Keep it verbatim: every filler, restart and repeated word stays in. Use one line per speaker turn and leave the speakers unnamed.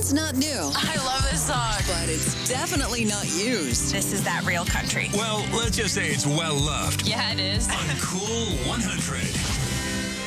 It's not new,
I love this song.
but it's definitely not used.
This is that real country.
Well, let's just say it's well loved
Yeah, it is.
on Cool one hundred.